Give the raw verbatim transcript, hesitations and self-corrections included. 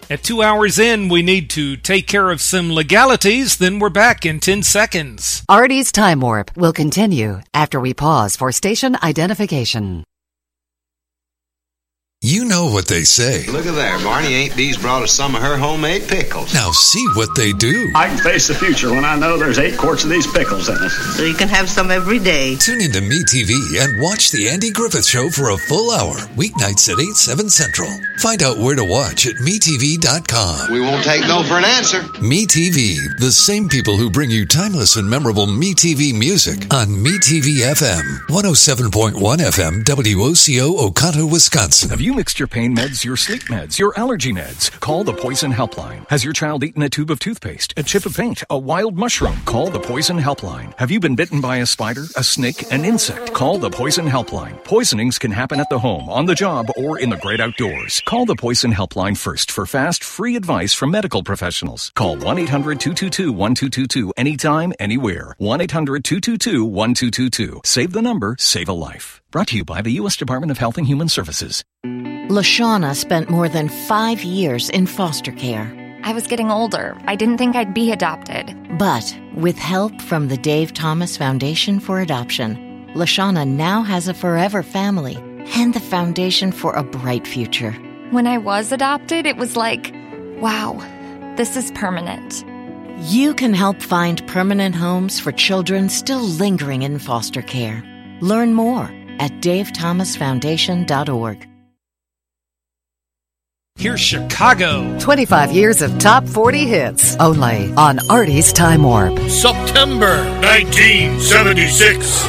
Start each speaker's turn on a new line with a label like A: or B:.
A: At two hours in, we need to take care of some legalities, then we're back in ten seconds.
B: Artie's Time Warp will continue after we pause for station identification.
C: You know what they say.
D: Look at there. Barney Ain't Bee's brought us some of her homemade pickles.
C: Now see what they do.
E: I can face the future when I know there's eight quarts of these pickles in it.
F: So you can have some every day.
C: Tune into MeTV and watch The Andy Griffith Show for a full hour. Weeknights at eight, seven Central. Find out where to watch at me T V dot com.
D: We won't take no for an answer.
C: MeTV, the same people who bring you timeless and memorable MeTV music on MeTV F M. one oh seven point one F M, W O C O, Oconto, Wisconsin.
G: Have you mixed your pain meds, your sleep meds, your allergy meds? Call the Poison Helpline. Has your child eaten a tube of toothpaste, a chip of paint, a wild mushroom? Call the Poison Helpline. Have you been bitten by a spider, a snake, an insect? Call the Poison Helpline. Poisonings can happen at the home, on the job, or in the great outdoors. Call the Poison Helpline first for fast, free advice from medical professionals. Call one eight hundred two two two one two two two anytime, anywhere. one eight hundred two two two one two two two. Save the number, save a life. Brought to you by the U S Department of Health and Human Services.
H: LaShawna spent more than five years in foster care.
I: I was getting older. I didn't think I'd be adopted.
H: But with help from the Dave Thomas Foundation for Adoption, LaShawna now has a forever family and the foundation for a bright future.
I: When I was adopted, it was like, wow, this is permanent.
H: You can help find permanent homes for children still lingering in foster care. Learn more at dave thomas foundation dot org.
A: Here's Chicago.
B: twenty-five years of top forty hits, only on Artie's Time Warp.
J: September nineteen seventy-six.